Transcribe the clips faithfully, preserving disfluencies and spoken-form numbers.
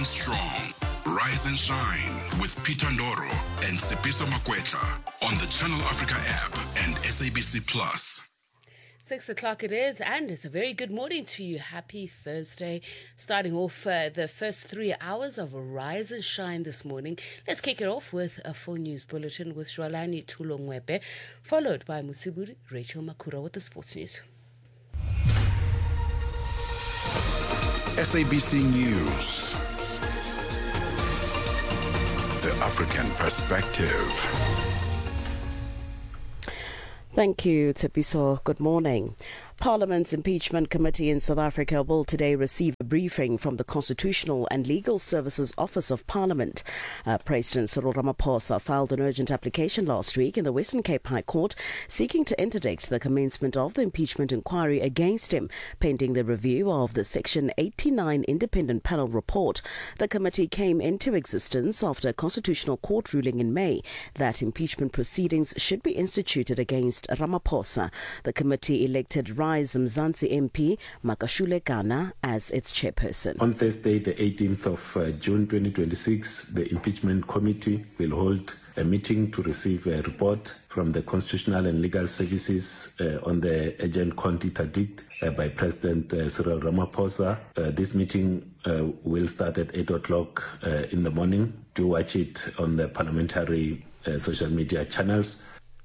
strong. Rise and shine with Peter Ndoro and Sepiso Makwetla on the Channel Africa app and S A B C Plus. Six o'clock it is, and it's a very good morning to you. Happy Thursday. Starting off uh, the first three hours of Rise and Shine this morning. Let's kick it off with a full news bulletin with Jwalani Tulongwepe, followed by Musiburi Rachel Makura with the sports news. S A B C News. The African Perspective. Thank you, Tepiso. Good morning. Parliament's Impeachment Committee in South Africa will today receive a briefing from the Constitutional and Legal Services Office of Parliament. Uh, President Cyril Ramaphosa filed an urgent application last week in the Western Cape High Court seeking to interdict the commencement of the impeachment inquiry against him, pending the review of the Section eighty-nine Independent Panel report. The committee came into existence after a Constitutional Court ruling in May that impeachment proceedings should be instituted against Ramaphosa. The committee elected Rise Mzansi M P Makashule Gana as its chairperson. On Thursday, the eighteenth of uh, June twenty twenty-six, the Impeachment Committee will hold a meeting to receive a report from the Constitutional and Legal Services uh, on the urgent court interdict uh, by President uh, Cyril Ramaphosa. Uh, this meeting uh, will start at eight o'clock uh, in the morning. Do watch it on the parliamentary uh, social media channels.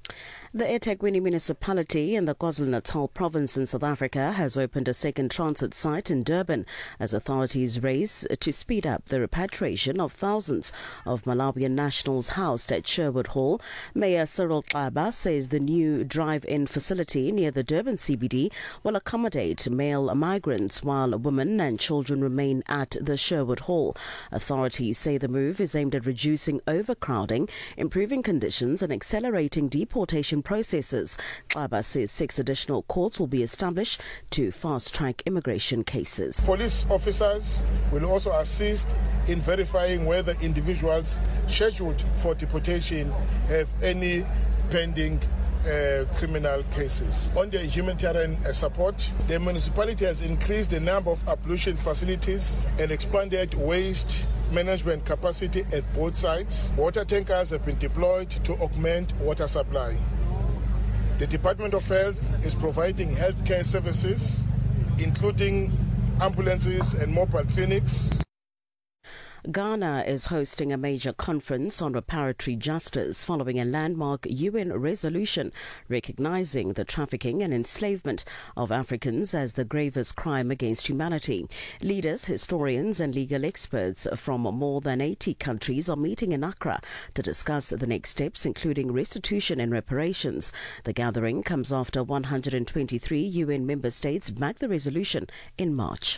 The eThekwini municipality in the KwaZulu-Natal province in South Africa has opened a second transit site in Durban as authorities race to speed up the repatriation of thousands of Malawian nationals housed at Sherwood Hall. Mayor Cyril Xaba says the new drive-in facility near the Durban C B D will accommodate male migrants while women and children remain at the Sherwood Hall. Authorities say the move is aimed at reducing overcrowding, improving conditions and accelerating deportation processes. Xaba says six additional courts will be established to fast-track immigration cases. Police officers will also assist in verifying whether individuals scheduled for deportation have any pending Uh, criminal cases. On the humanitarian uh, support, the municipality has increased the number of ablution facilities and expanded waste management capacity at both sites. Water tankers have been deployed to augment water supply. The Department of Health is providing healthcare services, including ambulances and mobile clinics. Ghana is hosting a major conference on reparatory justice following a landmark U N resolution recognizing the trafficking and enslavement of Africans as the gravest crime against humanity. Leaders, historians and legal experts from more than eighty countries are meeting in Accra to discuss the next steps, including restitution and reparations. The gathering comes after one hundred twenty-three U N member states backed the resolution in March.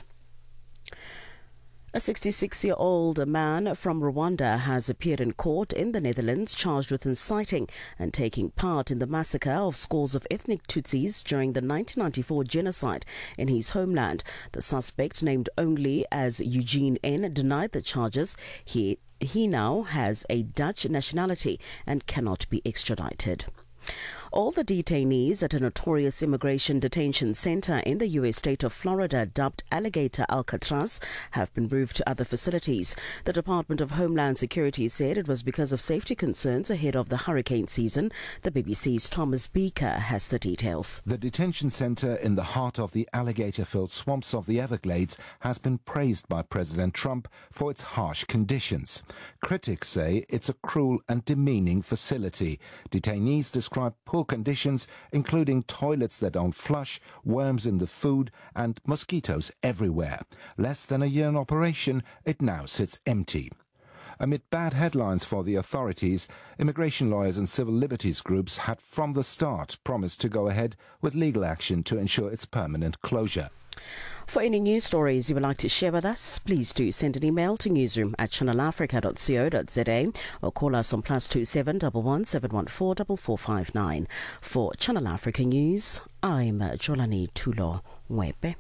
A sixty-six-year-old man from Rwanda has appeared in court in the Netherlands charged with inciting and taking part in the massacre of scores of ethnic Tutsis during the nineteen ninety-four genocide in his homeland. The suspect, named only as Eugene N., denied the charges. He, he now has a Dutch nationality and cannot be extradited. All the detainees at a notorious immigration detention center in the U S state of Florida, dubbed Alligator Alcatraz, have been moved to other facilities. The Department of Homeland Security said it was because of safety concerns ahead of the hurricane season. The B B C's Thomas Beaker has the details. The detention center in the heart of the alligator-filled swamps of the Everglades has been praised by President Trump for its harsh conditions. Critics say it's a cruel and demeaning facility. Detainees describe poor conditions, including toilets that don't flush, worms in the food, and mosquitoes everywhere. Less than a year in operation, it now sits empty. Amid bad headlines for the authorities, immigration lawyers and civil liberties groups had from the start promised to go ahead with legal action to ensure its permanent closure. For any news stories you would like to share with us, please do send an email to newsroom at channel africa dot co dot za or call us on plus two seven one one seven one four four four five nine. For Channel Africa News, I'm Jwalani Tulongwepe.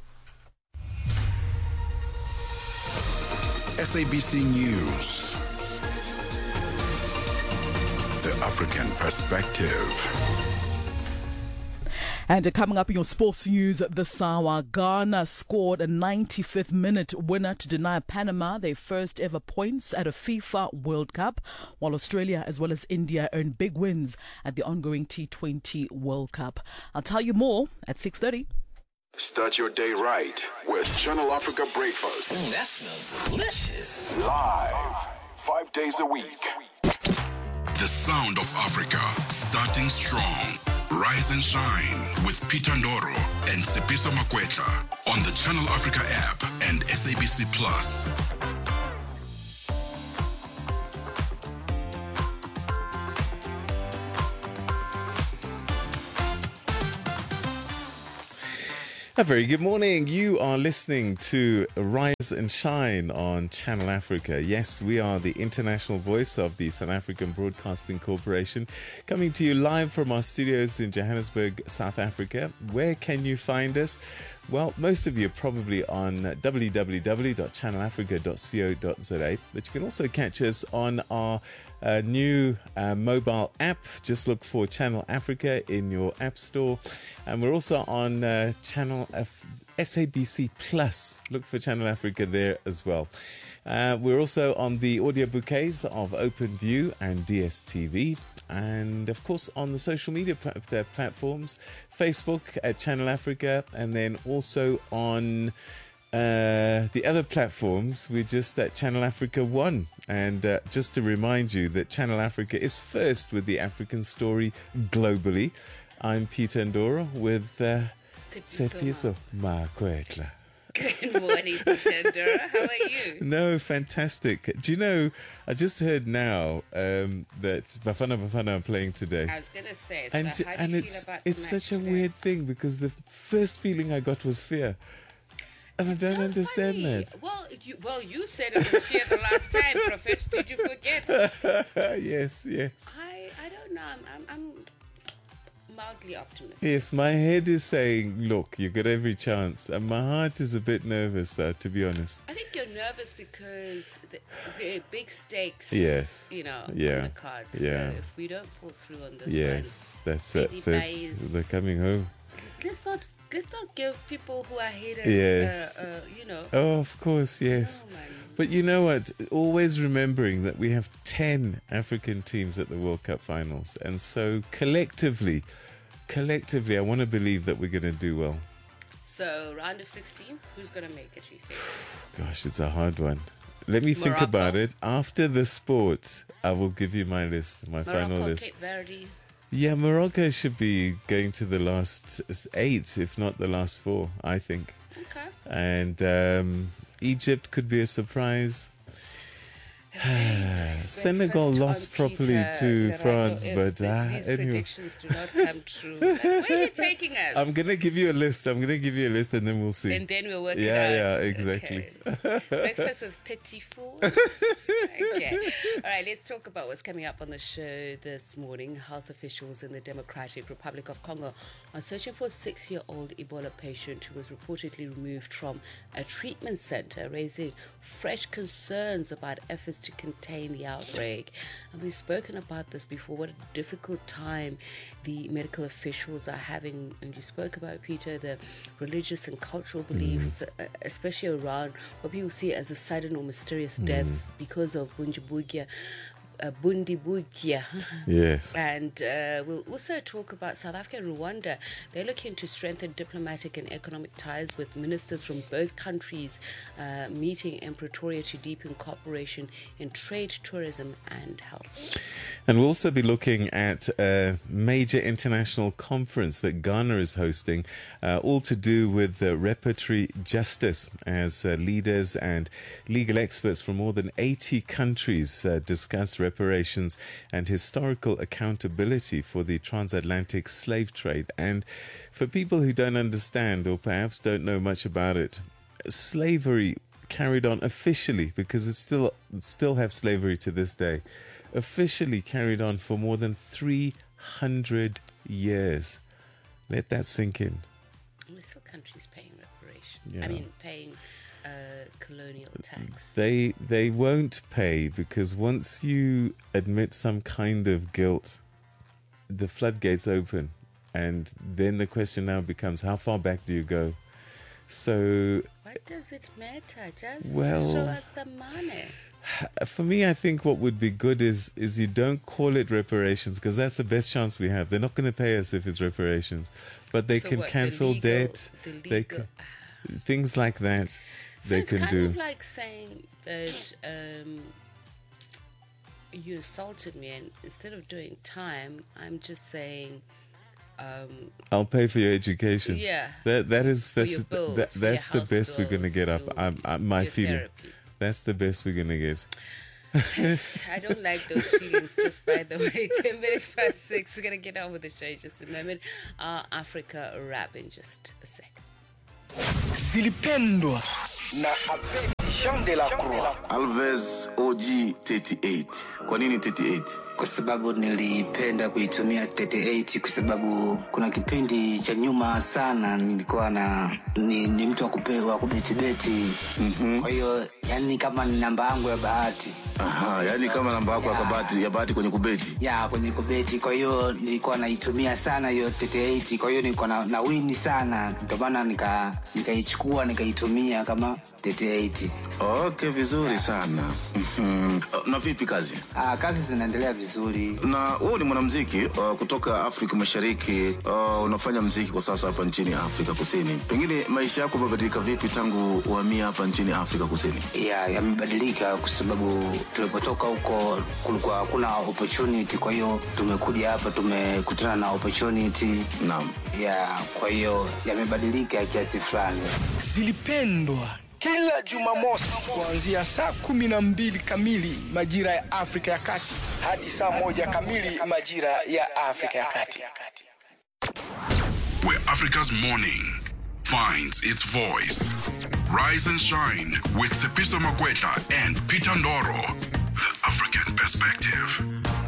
S A B C News. The African Perspective. And uh, coming up in your sports news this hour, Ghana scored a ninety-fifth minute winner to deny Panama their first ever points at a FIFA World Cup, while Australia as well as India earned big wins at the ongoing T twenty World Cup. I'll tell you more at six thirty. Start your day right with Channel Africa Breakfast. Mm, that smells delicious. Live, five days a week. The sound of Africa, starting strong. Rise and shine with Peter Ndoro and Sepiso Makwetla on the Channel Africa app and S A B C Plus. A very good morning. You are listening to Rise and Shine on Channel Africa. Yes, we are the international voice of the South African Broadcasting Corporation, coming to you live from our studios in Johannesburg, South Africa. Where can you find us? Well, most of you are probably on w w w dot channel africa dot co dot z a, but you can also catch us on our uh, new uh, mobile app. Just look for Channel Africa in your app store. And we're also on uh, Channel F- S A B C Plus. Look for Channel Africa there as well. Uh, we're also on the audio bouquets of OpenView and D S T V. And of course on the social media pl- platforms, Facebook at Channel Africa, and then also on uh, the other platforms, we're just at Channel Africa One. And uh, just to remind you that Channel Africa is first with the African story globally. I'm Peter Ndoro with uh, Sepiso Makwetla. Good morning, Peter Ndoro. How are you? No, fantastic. Do you know, I just heard now um, that Bafana Bafana are playing today. I was going to say, so and how do and you it's, feel about it's the match such a today? weird thing because the first feeling I got was fear. And It's I don't so understand funny. that. Well you, well, you said it was fear the last time, Prophet. Did you forget? Yes, yes. I, I don't know. I'm, I'm, I'm mildly optimistic. Yes, my head is saying, look, you got every chance. And my heart is a bit nervous, though, to be honest. I think you're nervous because the, the big stakes, Yes. you know, Yeah. on the cards. Yeah. So if we don't pull through on this Yes, that's Eddie it. So it's- Baez. they're coming home. one, let's not let's not give people who are haters, Yes. uh, uh, you know. Oh, of course, yes. Oh, man. But you know what? Always remembering that we have ten African teams at the World Cup finals. And so collectively, collectively, I want to believe that we're going to do well. So round of sixteen, who's gonna make it? You think? Gosh, it's a hard one. Let me think Morocco? about it. After the sport, I will give you my list, my final Morocco, list. Cape Verde. Yeah, Morocco should be going to the last eight, if not the last four, I think. Okay. And um, Egypt could be a surprise. It's Senegal breakfast lost on properly Peter to Lerato. France, If but the- ah, these anyway. predictions do not come true. Like, where are you taking us? I'm going to give you a list. I'm going to give you a list and then we'll see. and then we'll work Yeah, it out. yeah, exactly. Okay. Breakfast with petit fours. Okay. All right, let's talk about what's coming up on the show this morning. Health officials in the Democratic Republic of Congo are searching for a six-year-old Ebola patient who was reportedly removed from a treatment center, raising fresh concerns about efforts to contain the outbreak. And we've spoken about this before, what a difficult time the medical officials are having. And you spoke about, Peter, the religious and cultural beliefs, uh, especially around what people see as a sudden or mysterious death because of Bunjibugia. Uh, Bundibugia. Yes. And uh, we'll also talk about South Africa and Rwanda. They're looking to strengthen diplomatic and economic ties with ministers from both countries, uh, meeting in Pretoria to deepen cooperation in trade, tourism, and health. And we'll also be looking at a major international conference that Ghana is hosting, uh, all to do with uh, reparatory justice, as uh, leaders and legal experts from more than eighty countries uh, discuss reparations and historical accountability for the transatlantic slave trade. And for people who don't understand or perhaps don't know much about it, slavery carried on officially, because it's still still have slavery to this day, officially carried on for more than three hundred years. Let that sink in. And there's still countries paying reparation. Yeah. I mean, paying uh, colonial tax. They they won't pay, because once you admit some kind of guilt, the floodgates open, and then the question now becomes, how far back do you go? So, what does it matter? Just well, show us the money. For me, I think what would be good is is you don't call it reparations, because that's the best chance we have. They're not going to pay us if it's reparations, but they So can what, the cancel legal- debt. the legal- They can, things like that. So they it's can kind do. of like saying that um, you assaulted me, and instead of doing time, I'm just saying, um, I'll pay for your education. Yeah. That that is For that's your bills, that, for that's your the best house we're gonna bills, get up. your- I'm, I'm, my your feeling. therapy. That's the best we're gonna get. I don't like those feelings, just by the way. ten minutes past six. We're going to get on with the show in just a moment. Uh, Africa wrap in just a sec. Zilipendwa na Abedi Jean de la Croix. Alves O G thirty-eight. Kwa nini thirty-eight? Kwa sababu nilipenda kuitumia thirty-eight kwa sababu kuna kipindi cha nyuma sana nilikuwa na ni, ni mtu wa kupewa kubetibeti. Mhm. Kwa hiyo yani kama ni namba yangu ya bahati. Aha, yani kama namba yako ya bahati ya bahati kwenye kubeti. Ya kwenye kubeti, kwa hiyo nilikuwa naitumia sana hiyo thirty-eight, kwa hiyo nilikuwa na, na win sana, ndio maana nika nikaichukua nikaitumia kama thirty-eight. Okay, vizuri sana. Mhm. Na vipi kazi? Ah, kazi zinaendelea vizuri. Na wewe ni mwanamuziki uh, kutoka Afrika Mashariki, uh, unafanya muziki kwa sasa hapa nchini Afrika Kusini. Pengine maisha yako yamebadilika vipi tangu uhamia hapa nchini Afrika Kusini? Ya, yamebadilika kwa sababu tulipotoka huko kulikuwa hakuna opportunity, kwa hiyo tumekuja hapa tumekutana na opportunity. Naam. Ya, kwa hiyo yamebadilika kiasi fulani. Zilipendwa kila Jumamosi kuanzia saa kumi na mbili kamili majira ya Afrika ya Kati hadi saa moja kamili majira ya Afrika ya Kati. Where Africa's morning finds its voice. Rise and shine with Sepiso Makwetla and Peter Ndoro. The African Perspective.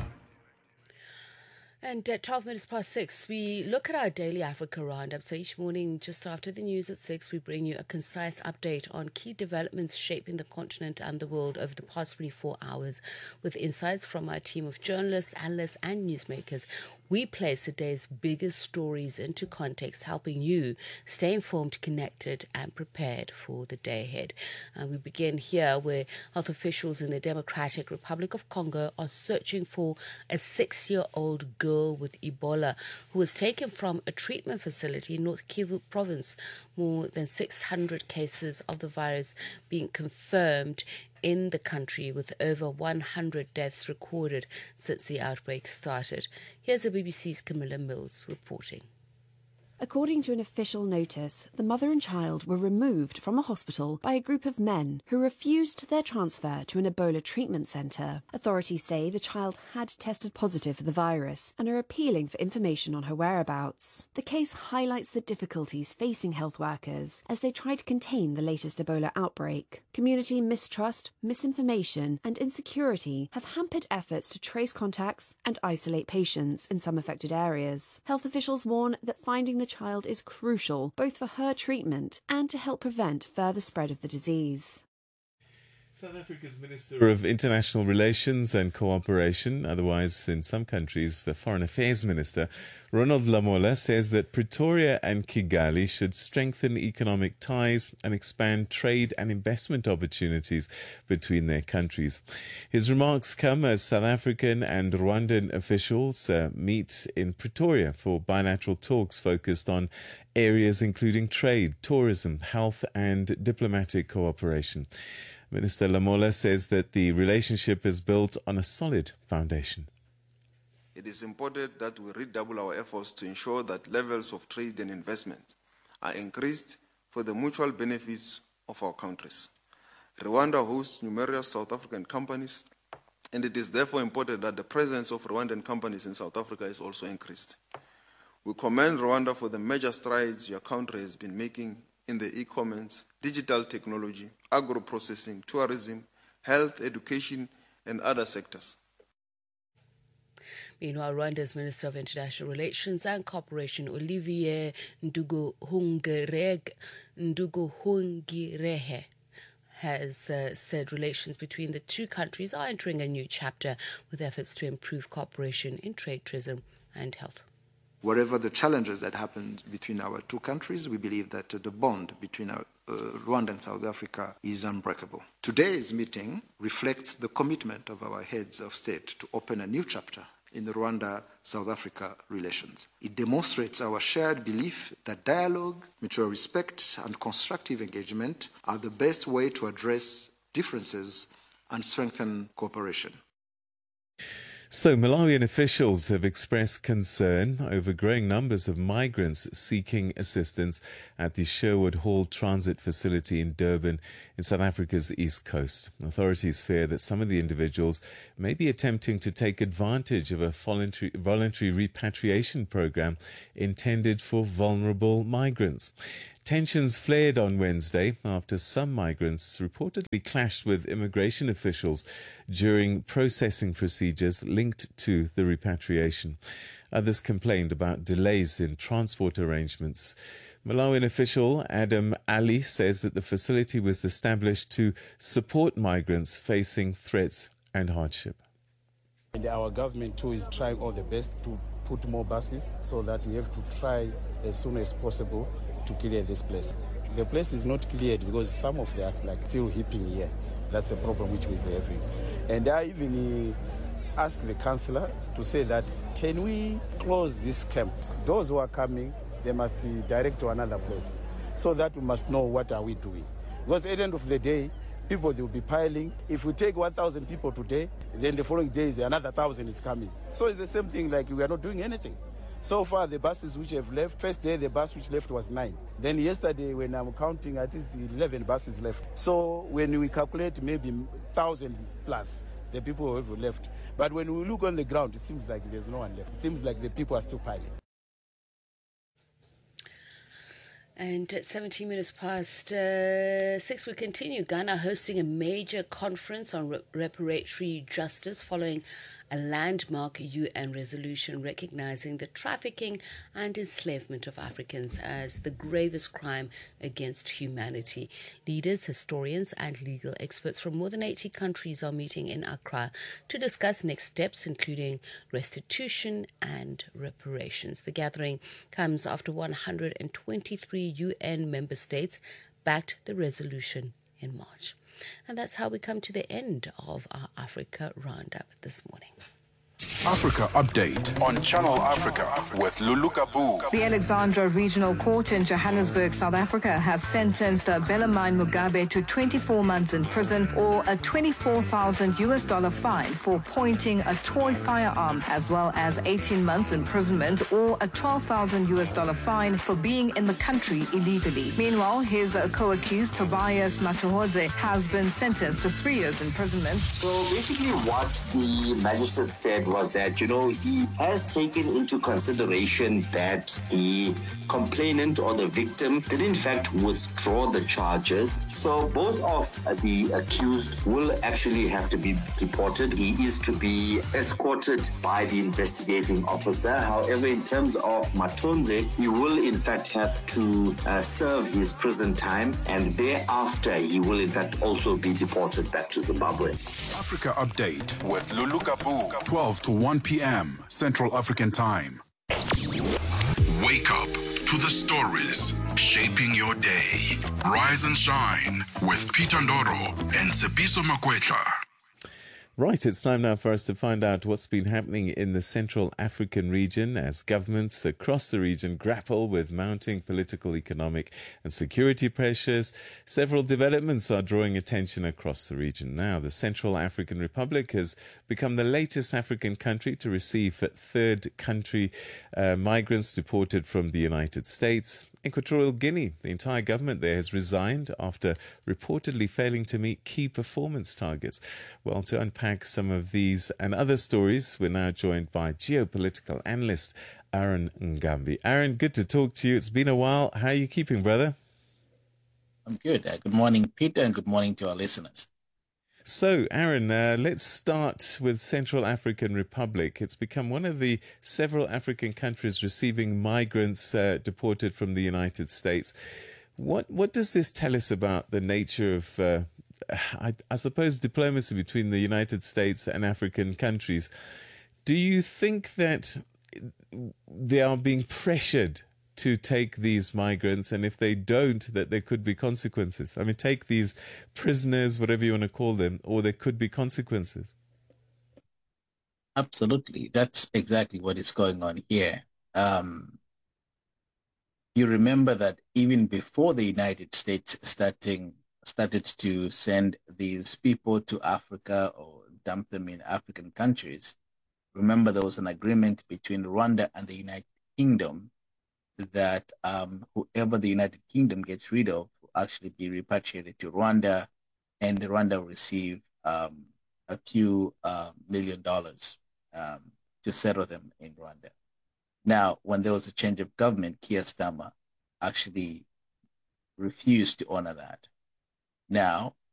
And at twelve minutes past six, we look at our daily Africa roundup. So each morning, just after the news at six, we bring you a concise update on key developments shaping the continent and the world over the past twenty-four hours, with insights from our team of journalists, analysts, and newsmakers. We place the day's biggest stories into context, helping you stay informed, connected, and prepared for the day ahead. Uh, we begin here, where health officials in the Democratic Republic of Congo are searching for a six-year-old girl with Ebola who was taken from a treatment facility in North Kivu province. More than six hundred cases of the virus being confirmed in the country, with over one hundred deaths recorded since the outbreak started. Here's the B B C's Camilla Mills reporting. According to an official notice, the mother and child were removed from a hospital by a group of men who refused their transfer to an Ebola treatment centre. Authorities say the child had tested positive for the virus and are appealing for information on her whereabouts. The case highlights the difficulties facing health workers as they try to contain the latest Ebola outbreak. Community mistrust, misinformation and insecurity have hampered efforts to trace contacts and isolate patients in some affected areas. Health officials warn that finding the child is crucial both for her treatment and to help prevent further spread of the disease. South Africa's Minister of International Relations and Cooperation, otherwise in some countries the Foreign Affairs Minister, Ronald Lamola, says that Pretoria and Kigali should strengthen economic ties and expand trade and investment opportunities between their countries. His remarks come as South African and Rwandan officials uh, meet in Pretoria for bilateral talks focused on areas including trade, tourism, health and diplomatic cooperation. Minister Lamola says that the relationship is built on a solid foundation. It is important that we redouble our efforts to ensure that levels of trade and investment are increased for the mutual benefits of our countries. Rwanda hosts numerous South African companies, and it is therefore important that the presence of Rwandan companies in South Africa is also increased. We commend Rwanda for the major strides your country has been making in the e-commerce, digital technology, agro-processing, tourism, health, education, and other sectors. Meanwhile, Rwanda's Minister of International Relations and Cooperation, Olivier Nduhungirehe, Nduhungirehe, has uh, said relations between the two countries are entering a new chapter with efforts to improve cooperation in trade, tourism, and health. Wherever the challenges that happened between our two countries, we believe that uh, the bond between our, uh, Rwanda and South Africa is unbreakable. Today's meeting reflects the commitment of our heads of state to open a new chapter in the Rwanda-South Africa relations. It demonstrates our shared belief that dialogue, mutual respect, and constructive engagement are the best way to address differences and strengthen cooperation. So, Malawian officials have expressed concern over growing numbers of migrants seeking assistance at the Sherwood Hall Transit Facility in Durban, in South Africa's east coast. Authorities fear that some of the individuals may be attempting to take advantage of a voluntary, voluntary repatriation program intended for vulnerable migrants. Tensions flared on Wednesday after some migrants reportedly clashed with immigration officials during processing procedures linked to the repatriation. Others complained about delays in transport arrangements. Malawian official Adam Ali says that the facility was established to support migrants facing threats and hardship. And our government too is trying all the best to put more buses so that we have to try as soon as possible to clear this place. The place is not cleared because some of us like still heaping here. That's a problem which we're having. And I even uh, asked the councillor to say that can we close this camp? Those who are coming, they must uh, direct to another place so that we must know what are we doing. Because at the end of the day, people they will be piling. If we take one thousand people today, then the following days another one thousand is coming. So it's the same thing, like we are not doing anything. So far, the buses which have left, first day the bus which left was nine. Then yesterday, when I'm counting, I think eleven buses left. So when we calculate maybe one thousand plus, the people who have left. But when we look on the ground, it seems like there's no one left. It seems like the people are still piling. And at seventeen minutes past uh, six, we continue. Ghana hosting a major conference on re- reparatory justice following a landmark U N resolution recognizing the trafficking and enslavement of Africans as the gravest crime against humanity. Leaders, historians, and legal experts from more than eighty countries are meeting in Accra to discuss next steps, including restitution and reparations. The gathering comes after one hundred twenty-three U N member states backed the resolution in March. And that's how we come to the end of our Africa Roundup this morning. Africa Update on Channel Africa with Lulu Kabu. The Alexandra Regional Court in Johannesburg, South Africa, has sentenced Bellarmine Mugabe to twenty-four months in prison or a twenty-four thousand U S dollar fine for pointing a toy firearm, as well as eighteen months imprisonment or a twelve thousand U S dollar fine for being in the country illegally. Meanwhile, his co-accused Tobias Matuhodze has been sentenced to three years imprisonment. So basically what the magistrate said was that, you know, he has taken into consideration that the complainant or the victim did in fact withdraw the charges. So both of the accused will actually have to be deported. He is to be escorted by the investigating officer. However, in terms of Matonze, he will in fact have to uh, serve his prison time, and thereafter he will in fact also be deported back to Zimbabwe. Africa Update with Lulu Kabu, twelve to one p.m. Central African Time. Wake up to the stories shaping your day. Rise and shine with Peter Ndoro and Sepiso Makwetla. Right, it's time now for us to find out what's been happening in the Central African region as governments across the region grapple with mounting political, economic and security pressures. Several developments are drawing attention across the region. Now, the Central African Republic has become the latest African country to receive third country uh, migrants deported from the United States. Equatorial Guinea, the entire government there has resigned after reportedly failing to meet key performance targets. Well, to unpack some of these and other stories, we're now joined by geopolitical analyst Aaron Ngambi. Aaron, good to talk to you. It's been a while. How are you keeping, brother? I'm good. Uh, good morning, Peter, and good morning to our listeners. So, Aaron, uh, let's start with Central African Republic. It's become one of the several African countries receiving migrants uh, deported from the United States. What what does this tell us about the nature of, uh, I, I suppose, diplomacy between the United States and African countries? Do you think that they are being pressured to take these migrants, and if they don't, that there could be consequences. I mean, take these prisoners, whatever you want to call them, or there could be consequences. Absolutely. That's exactly what is going on here. Um, you remember that even before the United States starting, started to send these people to Africa or dump them in African countries, remember there was an agreement between Rwanda and the United Kingdom that um, whoever the United Kingdom gets rid of will actually be repatriated to Rwanda, and Rwanda will receive um, a few uh, million dollars um, to settle them in Rwanda. Now, when there was a change of government, Keir Starmer actually refused to honor that. Now,